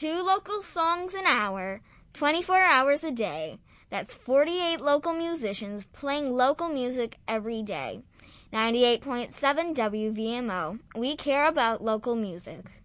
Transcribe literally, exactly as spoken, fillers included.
two local songs an hour, twenty-four hours a day. That's forty-eight local musicians playing local music every day. ninety-eight point seven W V M O. We care about local music.